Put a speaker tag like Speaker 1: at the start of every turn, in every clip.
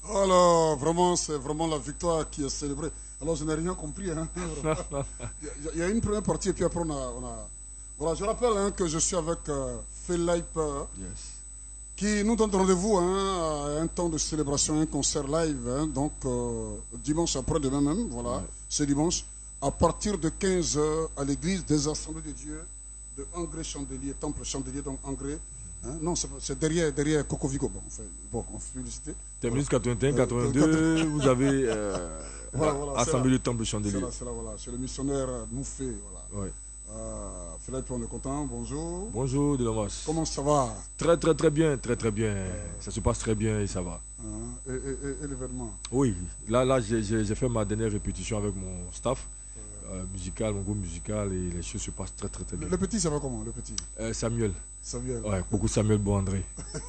Speaker 1: Alors, vraiment, c'est vraiment la victoire qui est célébrée. Alors, je n'ai rien compris. Hein. Il y a une première partie et puis après, Voilà, je rappelle hein, que je suis avec Philippe,
Speaker 2: Yes.
Speaker 1: qui nous donne rendez-vous hein, à un temps de célébration, un concert live. Hein, donc, dimanche après-demain même, voilà,
Speaker 2: Ouais.
Speaker 1: ce dimanche, à partir de 15 heures à l'église des Assemblées de Dieu de Angré Chandelier, Temple Chandelier, donc Angré. Hein, non, c'est derrière Coco Vigo. Bon, on fait publicité.
Speaker 2: Terminus
Speaker 1: Voilà.
Speaker 2: 81, 82, vous avez
Speaker 1: Voilà,
Speaker 2: assemblé le temple chandelier.
Speaker 1: c'est là, voilà. C'est le missionnaire Moufé, voilà.
Speaker 2: Ouais.
Speaker 1: Philippe, on est content, bonjour.
Speaker 2: Bonjour, Delamas.
Speaker 1: Comment ça va?
Speaker 2: Très, très, très bien, très, très bien. Ça se passe très bien et ça va.
Speaker 1: Hein, et l'événement?
Speaker 2: Oui, là j'ai fait ma dernière répétition avec mon staff musical, mon groupe musical, et les choses se passent très, très, très bien.
Speaker 1: Le petit, ça va comment, le petit?
Speaker 2: Samuel.
Speaker 1: Samuel.
Speaker 2: Ouais, beaucoup Samuel André.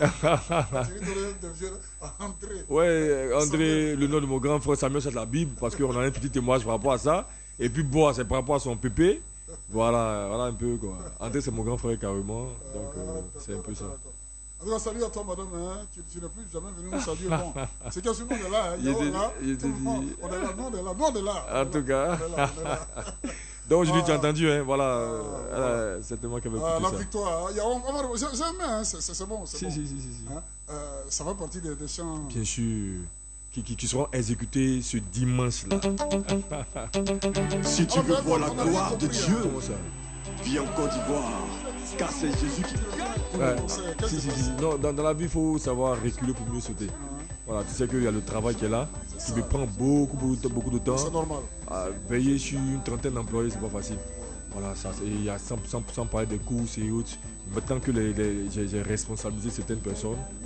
Speaker 1: André.
Speaker 2: Ouais, André,
Speaker 1: Samuel.
Speaker 2: le nom de mon grand frère Samuel, c'est de la Bible, parce qu'on a un petit témoignage par rapport à ça. Et puis, bon, c'est par rapport à son pépé. Voilà un peu quoi. André, c'est mon grand frère carrément. Donc, c'est un peu ça.
Speaker 1: En tout cas, salut à toi, madame. Hein. Tu n'es plus jamais venu nous saluer. Bon, c'est que ce monde est là. Hein.
Speaker 2: Il était
Speaker 1: Tout le monde,
Speaker 2: dit.
Speaker 1: on est là, nous, on est là. Nous, on est là.
Speaker 2: En tout cas.
Speaker 1: On est là, on est là.
Speaker 2: Donc, aujourd'hui, tu as entendu, hein, voilà. Certainement qu'elle va
Speaker 1: La
Speaker 2: écouter ça.
Speaker 1: victoire. J'aime, hein. C'est bon. C'est bon.
Speaker 2: Si.
Speaker 1: Hein. Ça fait partie des chants.
Speaker 2: Bien sûr. Qui seront exécutés ce dimanche-là.
Speaker 3: Si tu veux voir la gloire de Dieu,
Speaker 2: Comment ça?
Speaker 3: viens en Côte d'Ivoire, car c'est Jésus qui gagne.
Speaker 2: Ouais. Si. Non, dans la vie, il faut savoir reculer pour mieux sauter. Voilà, tu sais qu'il y a le travail qui est là, qui me prend beaucoup de temps.
Speaker 1: C'est normal.
Speaker 2: Veiller sur une trentaine d'employés, c'est pas facile. Voilà, ça, il y a sans parler des courses et autres. Maintenant que j'ai responsabilisé certaines personnes,